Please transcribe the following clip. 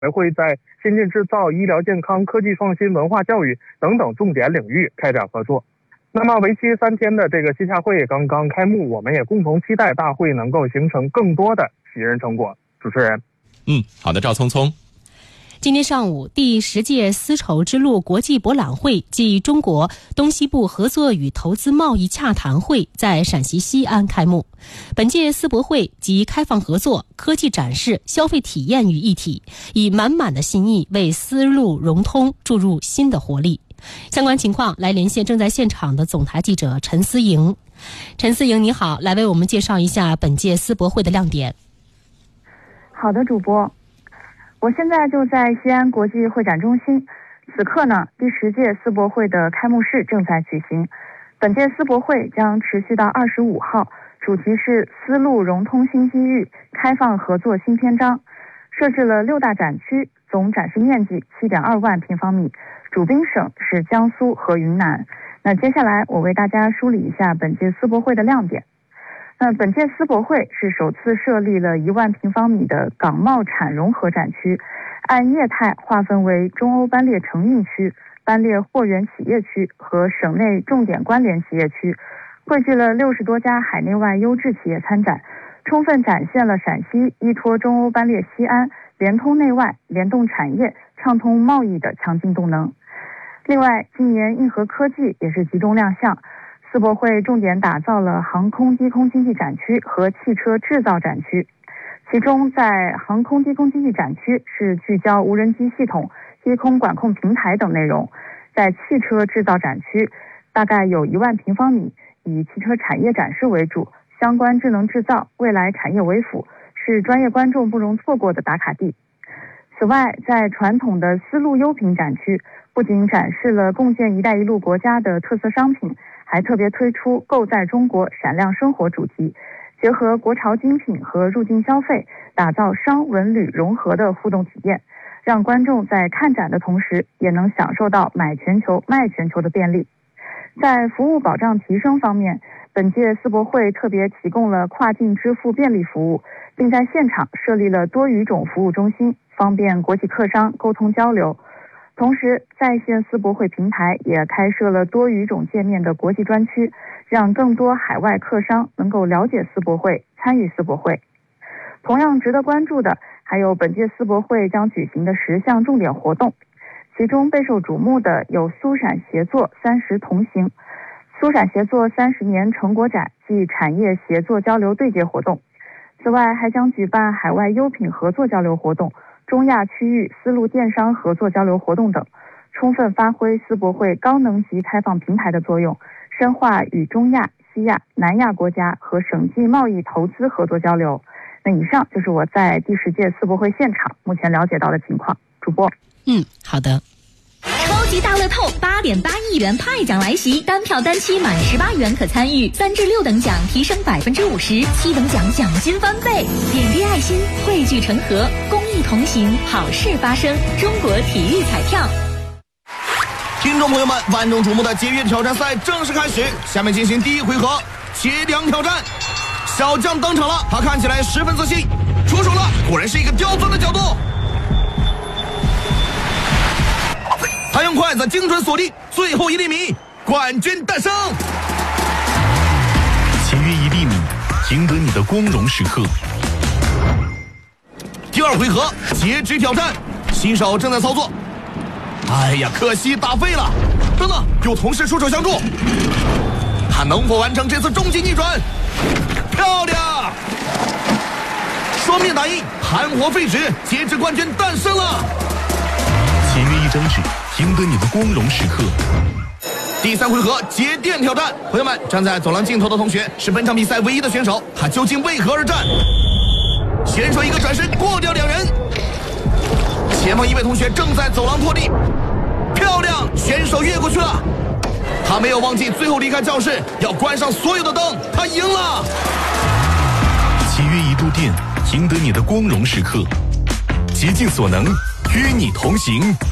会在先进制造、医疗健康、科技创新、文化教育等等重点领域开展合作。那么为期3天的这个线下会刚刚开幕，我们也共同期待大会能够形成更多的喜人成果。主持人， 好的，赵聪聪。 今天上午，第10届丝绸之路国际博览会暨中国东西部合作与投资贸易洽谈会在陕西西安开幕。本届丝博会集开放合作、科技展示、消费体验于一体，以满满的心意为丝路融通注入新的活力。相关情况来连线正在现场的总台记者陈思莹。陈思莹，你好，来为我们介绍一下本届丝博会的亮点。 好的，主播。我现在就在西安国际会展中心，此刻呢，第10届丝博会的开幕式正在举行。本届丝博会将持续到25号，主题是丝路融通新机遇，开放合作新篇章。设置了6大展区，总展示面积7.2万平方米，主宾省是江苏和云南。那接下来我为大家梳理一下本届丝博会的亮点。那本届丝博会是首次设立了1万平方米的港贸产融合展区，按业态划分为中欧班列承运区、班列货源企业区和省内重点关联企业区，汇聚了60多家海内外优质企业参展，充分展现了陕西依托中欧班列西安，联通内外、联动产业、畅通贸易的强劲动能。另外，今年硬核科技也是集中亮相。丝博会重点打造了航空低空经济展区和汽车制造展区，其中在航空低空经济展区是聚焦无人机系统、低空管控平台等内容，在汽车制造展区大概有1万平方米，以汽车产业展示为主，相关智能制造、未来产业为辅，是专业观众不容错过的打卡地。此外，在传统的丝路优品展区，不仅展示了共建“一带一路”国家的特色商品，还特别推出“购在中国，闪亮生活”主题，结合国潮精品和入境消费，打造商文旅融合的互动体验，让观众在看展的同时，也能享受到买全球、卖全球的便利。在服务保障提升方面，本届丝博会特别提供了跨境支付便利服务，并在现场设立了多语种服务中心，方便国际客商沟通交流。同时，在线丝博会平台也开设了多语种界面的国际专区，让更多海外客商能够了解丝博会、参与丝博会。同样值得关注的还有本届丝博会将举行的10项重点活动，其中备受瞩目的有苏陕协作30同行、苏陕协作30年成果展暨产业协作交流对接活动。此外，还将举办海外优品合作交流活动、中亚区域丝路电商合作交流活动等，充分发挥丝博会高能级开放平台的作用，深化与中亚、西亚、南亚国家和省际贸易投资合作交流。那以上就是我在第10届丝博会现场目前了解到的情况。主播， 好的。 超级大乐透8.8亿元派奖来袭，单票单期满18元可参与，3至6等奖提升50%，7等奖奖金翻倍。点滴爱心，汇聚成河，公益同行，好事发生。中国体育彩票。 听众朋友们，万众瞩目的节约挑战赛正式开始，下面进行第1回合节粮挑战。小将登场了，他看起来十分自信，出手了，果然是一个刁钻的角度。他用筷子精准锁定最后1厘米，冠军诞生。 节约1厘米，赢得你的光荣时刻。 第2回合截肢挑战，新手正在操作。哎呀，可惜打废了。等等，有同事出手相助，他能否完成这次终极逆转？漂亮！双面打印，含活废纸，截肢冠军诞生了。 节约1张纸，赢得你的光荣时刻。 第3回合节电挑战，朋友们，站在走廊尽头的同学是本场比赛唯一的选手，他究竟为何而战？选手一个转身过掉2人，前方一位同学正在走廊拖地，漂亮，选手越过去了。他没有忘记最后离开教室要关上所有的灯，他赢了。 节约1度电，赢得你的光荣时刻。竭尽所能，与你同行。